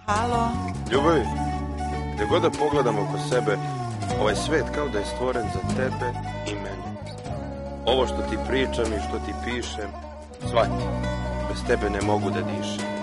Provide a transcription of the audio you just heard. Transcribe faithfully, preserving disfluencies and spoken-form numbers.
Alo? Ljubavi, gde god da pogledam oko sebe, ovaj svet kao da je stvoren za tebe i mene. Ovo što ti pričam i što ti pišem, shvati, bez tebe ne mogu da dišem.